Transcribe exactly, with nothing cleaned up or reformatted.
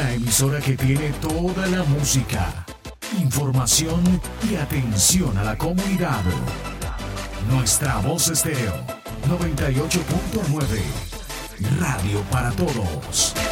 La emisora que tiene toda la música, información y atención a la comunidad. Nuestra Voz Estéreo noventa y ocho punto nueve. Radio para todos.